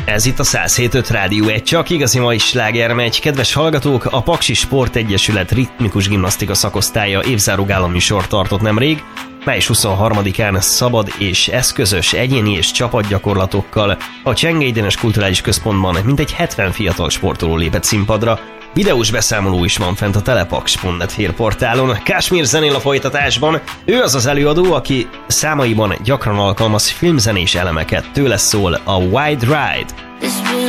Ez itt a 107.5 Rádió, egy csak igazi mai sláger megy. Kedves hallgatók, a Paksi Sportegyesület ritmikus gimnasztika szakosztálya évzáró gálaműsort tartott nemrég, május 23-án szabad és eszközös egyéni és csapatgyakorlatokkal a Csengei Dénes Kulturális Központban mintegy 70 fiatal sportoló lépett színpadra. Videós beszámoló is van fent a telepaks.net hírportálon. Kásmír zenél a folytatásban. Ő az az előadó, aki számaiban gyakran alkalmaz filmzenés elemeket. Tőle szól a Wide Ride.